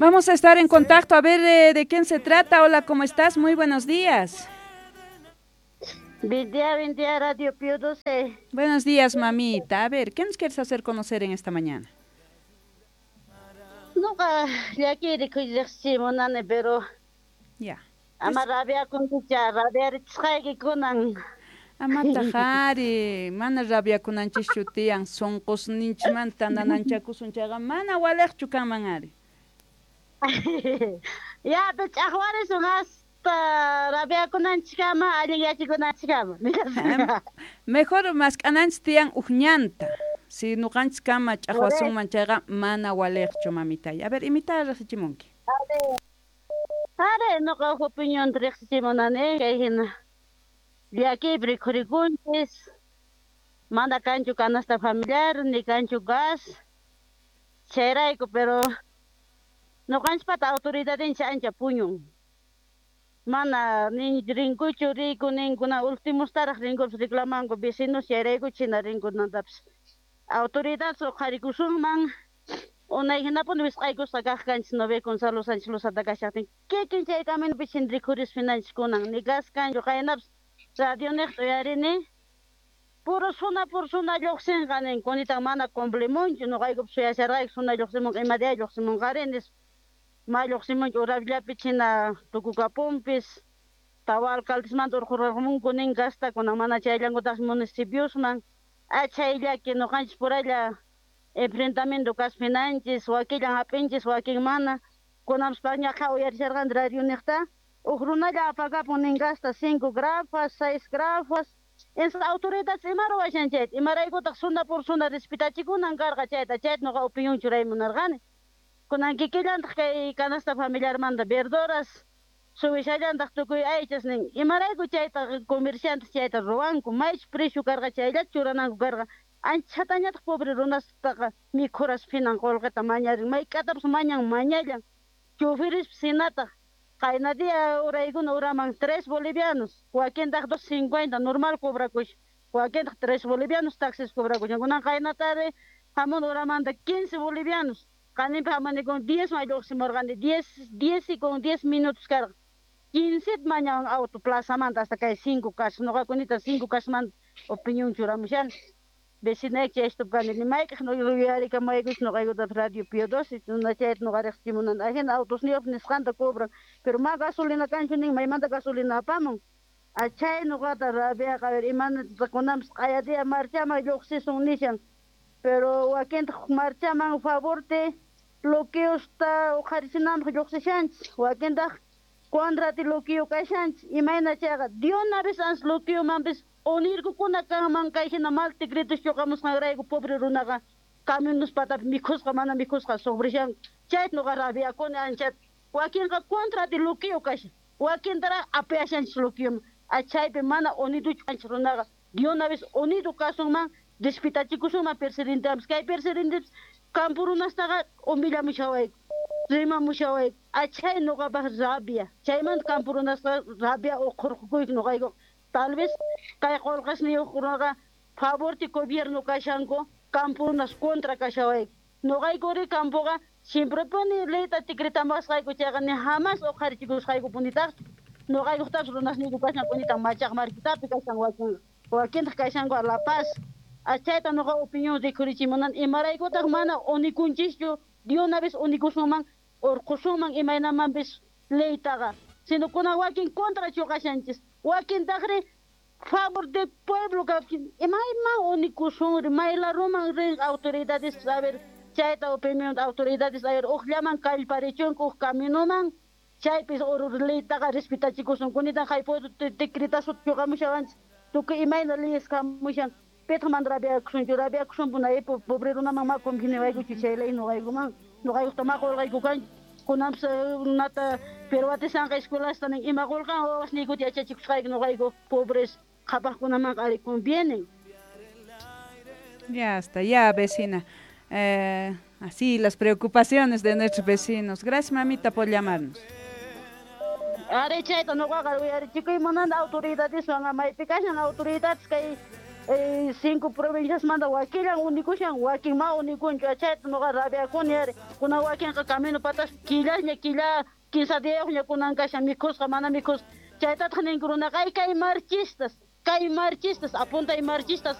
Vamos a estar en contacto a ver de quién se trata. Hola, ¿cómo estás? Muy buenos días. Buen día, Radio Pío 12. Buenos días, mamita. A ver, ¿qué nos quieres hacer conocer en esta mañana? Nunca ya quiere que se monane, pero Ya. ama rabia con tu ya, rabia ritschai kunan. Amata jari, mana rabia kunanchis chutian, son ninchman tandananchakusunchaga, mana walech chukamangari. Ya, pero ahora son hasta rabia kunan chikama, aliyachi kunan chikama. Mejor más cananch tian uñanta. Si no canch kama chahuasun Correcto. manchaga, mana walech chumamita. A ver, imita rasichimonki. Are, no ka opinión de monane, que hina. Ya que bricoricuntes, manda cancho canasta familiar, ni cancho gas. Cheraico, pero no cancho pata autoridad en chancha puño. Mana ni rincucho rico ninguna últimos taras ringos reclamango vecinos cheraico china ringo nandaps. Autoridad so jarikusun man. Una hina pon vis aigo sagah canch no ve Gonzalo Sánchez los atacashatin. ¿Qué quinche camen bichin ricuris finance kunan? Ni gas cancho kainaps. Radio necto yarini. Por suna yoxen ganen konita mana complemento no gaigo suya serraik suna yoxen mon imadia yoxen mon garenes ma yoxen mon orabla pichina tukuka pompis tawa alcaldes man tor khurmun kunin gasta con mana chaylango tas municipios man a chayla que no ganch por allá enfrentamiento cas finances o aquella apenches o aquella mana con España ka o yar sergan radio necta ugruna ya paga ponen gasta 5 grafas 6 grafas. Es autoridad semaro wajanchet imaraigo tak sunda por sunda respetachi kunan karga chet no ga opinión churai munargane kunan kikilan kay kanasta familiar manda verduras suwishayan tak tukuy aichas ning imaraigo chayta comerciante chayta robanku mais precio karga chayla churanan karga anchatanya tak pobre runas taka mikuras finan kolgata mañarin may kataps mañan mañallan choferes sinata Kaina día uraigun uraman 3 bolivianos, Joaquín da 250 normal cobra kush, Joaquín 3 bolivianos taxes cobra kush, alguna kaina tarde, jamón uraman de 15 bolivianos, kanin jamón con 10 mayo si morgan de 10 y con 10 minutos carga, 15 mañana auto plaza manta hasta que hay 5 casos, no conita 5 casos man opinión churamushan. Vecina que esto gane ni mai que no yo yari que mai que no caigo de radio Pío 12 y una chat no garek timunan hay autos ni ofnes canta cobra pero más gasolina cancho ni mai manda gasolina pamon a chay no gata rabia a ver iman conam kaya dia marcha mai yo se son nishan pero aquí marcha man favor te lo que está o jarisinam yo se chance o aquí da cuandra ti lo que yo ka chance imagina chaga dio na vez ans lo que yo man Onir ko kuna ka man kay na mal tigritos yo kamus ngray ko pobre runa ka kami nus patap mikos ka mana mikos ka sobre siyang chat no karabi ako na chat wakin ka kontra di lukio kasi wakin tara apeasan lukio a chay pe mana onidu chanch runa ka dio na ves onidu kasong man despitachi kusuma perserindams kay perserindams kampurunas taka umila mushaway Rima mushaway a chay no ka ba rabia chay man kampurunas rabia o kurkuik no kaygo Tal vez kay kolkas niyo kunaga favor ti gobierno kashanko campo nas contra kashaway. No kay kori campo ka siempre poni leta tikrita mas kay ko tiyaga ni hamas o kari tigus kay ko punitas. No kay ko tapos runas ni kashan punita machak markita pikasang wakin kashanko La Paz. Achayta no ka opinion de kurichimunan imaray ko tak mana onikunchis yo dio na vez onikusuman or kusuman imay naman bis leita ka. Sino kuna wakin contra yo kashanchis. Wakin dagre favor del pueblo que emay ma onikusun may la roman ring autoridades saber chaita opinión autoridades saber o llaman kal parechon ko camino man chay pis or leita ka respeta chicos son kunita kay po te krita sut yo kamushan to que emay na les kamushan petro mandrabia kusun buna e pobre una mamá con kine way ku chichele no ay guman no ay tama ko ay kukan kunam sa nata pero ate sang escuela están en imagol kan o ni ko tiacha chicos kay no kay ko pobres kapag kunam kay conviene Ya está, ya vecina. Así las preocupaciones de nuestros vecinos. Gracias mamita por llamarnos. are chay to no ka are chico y monanda autoridades son may pikasan autoridades kay 5 provincias manda wakilan unikushan wakin ma unikunchu achayta nuqa rabiakuni ari kunan wakinqa camino patas killaña 15 días ña kunan kashan mikhusqa mana mikhusqa chaytataq ninki runaqa kay marchistas apuntay marchistas